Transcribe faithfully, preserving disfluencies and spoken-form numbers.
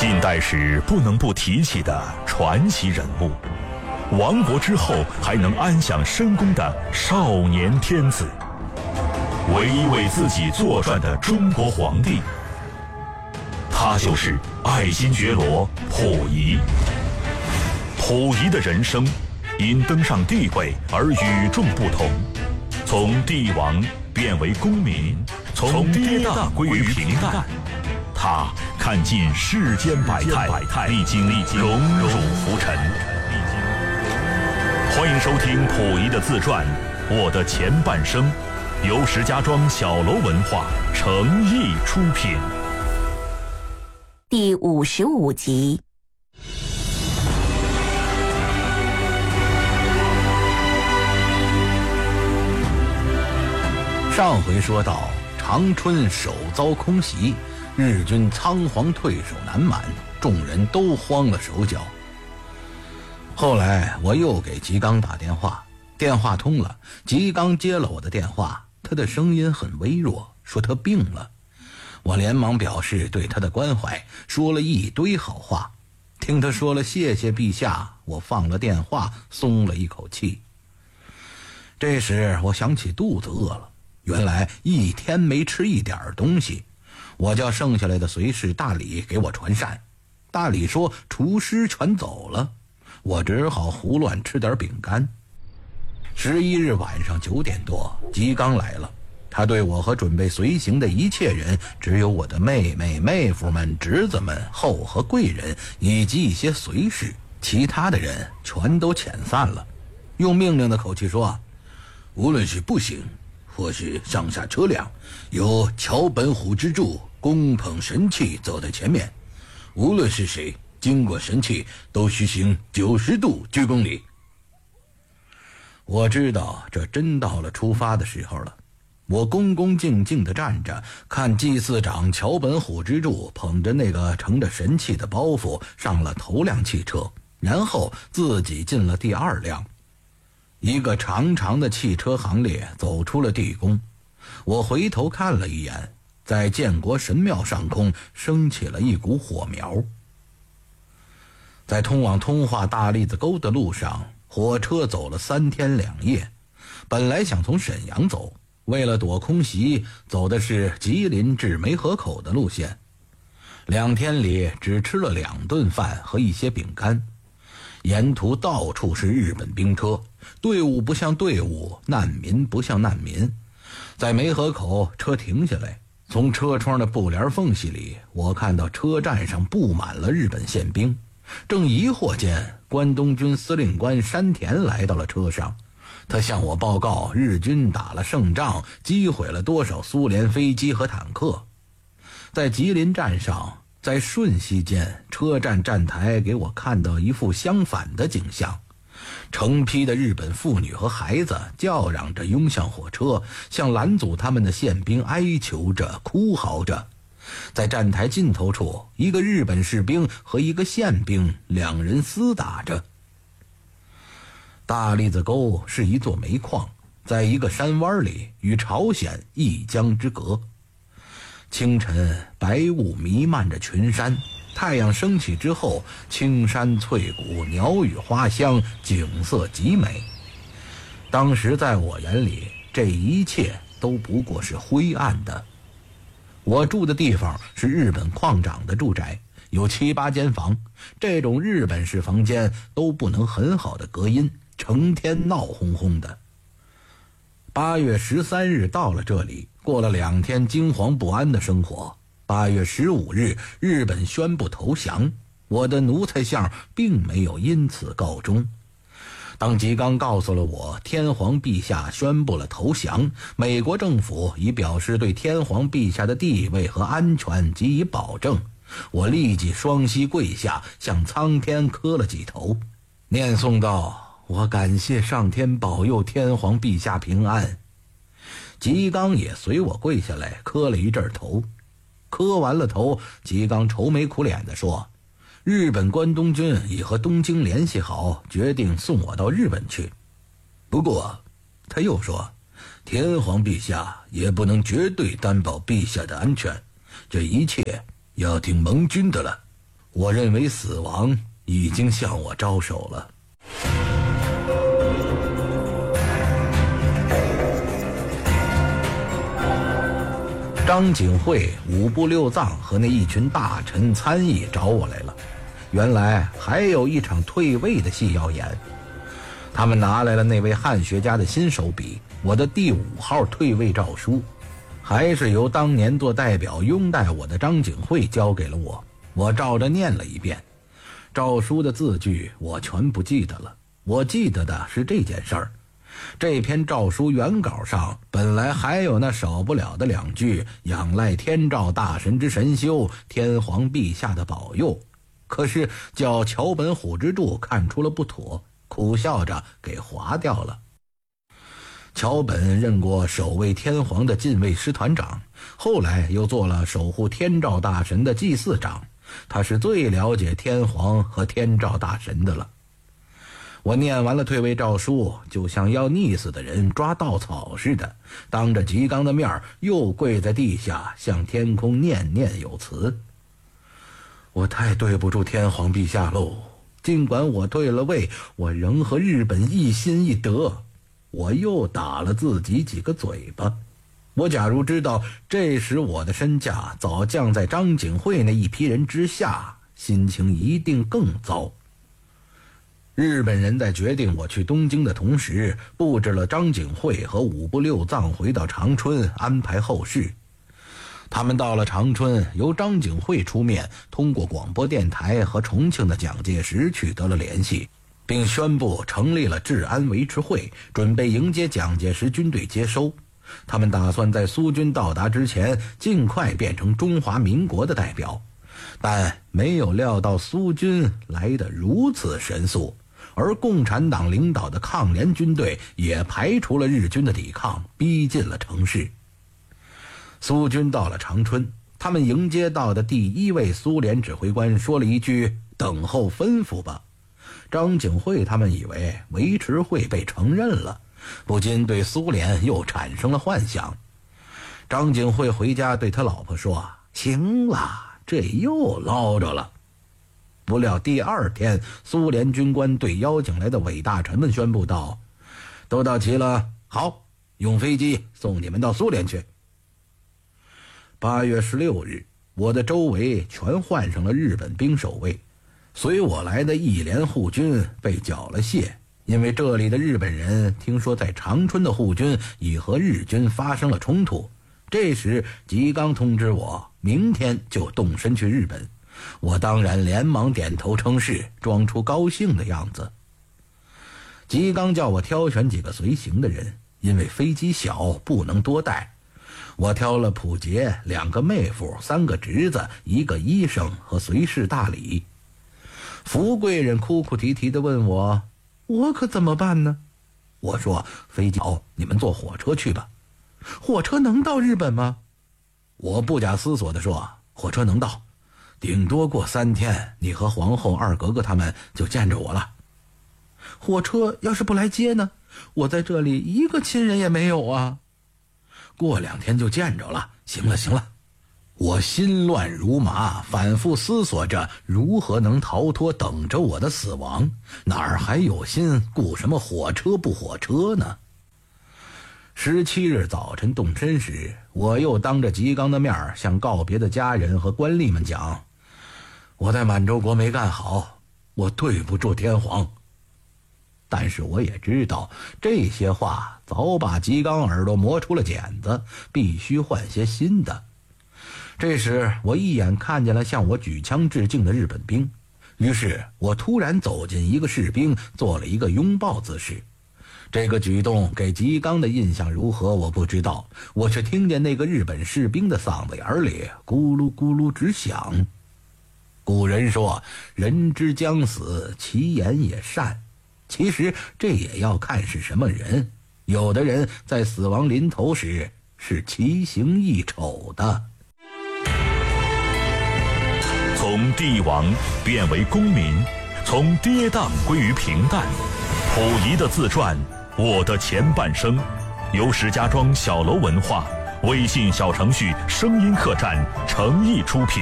近代史不能不提起的传奇人物，亡国之后还能安享深宫的少年天子，唯一为自己作传的中国皇帝，他就是爱新觉罗溥仪。溥仪的人生因登上帝位而与众不同，从帝王变为公民，从跌宕归于平淡。他看尽世间百态，历经荣辱浮沉。欢迎收听溥仪的自传《我的前半生》，由石家庄小楼文化诚意出品。 第五十五集。 上回说到，长春首遭空袭，日军仓皇退守南满，众人都慌了手脚。后来我又给吉刚打电话，电话通了，吉刚接了我的电话，他的声音很微弱，说他病了。我连忙表示对他的关怀，说了一堆好话。听他说了谢谢陛下，我放了电话，松了一口气。这时我想起肚子饿了，原来一天没吃一点东西。我叫剩下来的随侍大李给我传膳，大李说厨师全走了，我只好胡乱吃点饼干。十一日晚上九点多，吉刚来了，他对我和准备随行的一切人，只有我的妹妹、妹夫们、侄子们、后和贵人以及一些随侍，其他的人全都遣散了。用命令的口气说，无论是步行或是上下车辆，由桥本虎之助供捧神器走在前面，无论是谁经过神器都须行九十度鞠躬礼。我知道这真到了出发的时候了。我恭恭敬敬地站着，看祭祀长桥本虎之助捧着那个盛着神器的包袱上了头辆汽车，然后自己进了第二辆。一个长长的汽车行列走出了地宫，我回头看了一眼，在建国神庙上空升起了一股火苗。在通往通化大栗子沟的路上，火车走了三天两夜。本来想从沈阳走，为了躲空袭，走的是吉林至梅河口的路线。两天里只吃了两顿饭和一些饼干。沿途到处是日本兵车，队伍不像队伍，难民不像难民。在梅河口，车停下来，从车窗的布帘缝隙里，我看到车站上布满了日本宪兵。正疑惑间，关东军司令官山田来到了车上，他向我报告日军打了胜仗，击毁了多少苏联飞机和坦克。在吉林站上，在瞬息间，车站站台给我看到一副相反的景象，成批的日本妇女和孩子叫嚷着拥向火车，向拦阻他们的宪兵哀求着、哭嚎着。在站台尽头处，一个日本士兵和一个宪兵两人厮打着。大栗子沟是一座煤矿，在一个山湾里，与朝鲜一江之隔。清晨，白雾弥漫着群山，太阳升起之后，青山翠谷，鸟语花香，景色极美。当时在我眼里，这一切都不过是灰暗的。我住的地方是日本矿长的住宅，有七八间房，这种日本式房间都不能很好的隔音，成天闹哄哄的。八月十三日到了这里，过了两天惊惶不安的生活。八月十五日，日本宣布投降，我的奴才相并没有因此告终。当吉刚告诉了我天皇陛下宣布了投降，美国政府已表示对天皇陛下的地位和安全给予保证，我立即双膝跪下，向苍天磕了几头，念诵道：我感谢上天保佑天皇陛下平安。吉刚也随我跪下来磕了一阵头。磕完了头，吉刚愁眉苦脸地说，日本关东军已和东京联系好，决定送我到日本去。不过他又说，天皇陛下也不能绝对担保陛下的安全，这一切要听盟军的了。 我认为死亡已经向我招手了。张景惠、五部六藏和那一群大臣参议找我来了，原来还有一场退位的戏要演。他们拿来了那位汉学家的新手笔，我的第五号退位诏书，还是由当年做代表拥戴我的张景惠交给了我。我照着念了一遍，诏书的字句我全不记得了，我记得的是这件事儿。这篇诏书原稿上本来还有那少不了的两句仰赖天照大神之神修，天皇陛下的保佑，可是叫桥本虎之助看出了不妥，苦笑着给划掉了。桥本任过守卫天皇的禁卫师团长，后来又做了守护天照大神的祭祀长，他是最了解天皇和天照大神的了。我念完了退位诏书，就像要溺死的人抓稻草似的，当着吉冈的面又跪在地下向天空念念有词。我太对不住天皇陛下喽，尽管我退了位，我仍和日本一心一德。我又打了自己几个嘴巴。我假如知道这时我的身价早降在张景惠那一批人之下，心情一定更糟。日本人在决定我去东京的同时，布置了张景惠和五部六藏回到长春安排后事。他们到了长春，由张景惠出面，通过广播电台和重庆的蒋介石取得了联系，并宣布成立了治安维持会，准备迎接蒋介石军队接收。他们打算在苏军到达之前尽快变成中华民国的代表，但没有料到苏军来得如此神速，而共产党领导的抗联军队也排除了日军的抵抗，逼近了城市。苏军到了长春，他们迎接到的第一位苏联指挥官说了一句：等候吩咐吧。张景惠他们以为维持会被承认了，不禁对苏联又产生了幻想。张景惠回家对他老婆说：行了，这又捞着了。不料第二天，苏联军官对邀请来的伪大臣们宣布道：都到齐了，好，用飞机送你们到苏联去。八月十六日，我的周围全换上了日本兵守卫，随我来的一连护军被缴了械，因为这里的日本人听说在长春的护军已和日军发生了冲突。这时吉冈通知我明天就动身去日本，我当然连忙点头称是，装出高兴的样子。吉冈叫我挑选几个随行的人，因为飞机小不能多带。我挑了溥杰、两个妹夫、三个侄子、一个医生和随侍大礼。福贵人哭哭啼啼地问我：我可怎么办呢？我说：飞机小，你们坐火车去吧。火车能到日本吗？我不假思索地说：火车能到，顶多过三天，你和皇后、二格格他们就见着我了。火车要是不来接呢？我在这里一个亲人也没有啊。过两天就见着了。行了行了，我心乱如麻，反复思索着如何能逃脱等着我的死亡，哪儿还有心顾什么火车不火车呢？十七日早晨动身时，我又当着吉冈的面向告别的家人和官吏们讲：我在满洲国没干好，我对不住天皇。但是我也知道这些话早把吉冈耳朵磨出了茧子，必须换些新的。这时我一眼看见了向我举枪致敬的日本兵，于是我突然走进一个士兵，做了一个拥抱姿势。这个举动给吉冈的印象如何我不知道，我却听见那个日本士兵的嗓子眼里咕噜咕噜直响。古人说人之将死，其言也善，其实这也要看是什么人，有的人在死亡临头时是奇形异丑的。 从帝王变为公民，从跌宕归于平淡。溥仪的自传《我的前半生》，由石家庄小楼文化微信小程序声音客栈诚意出品。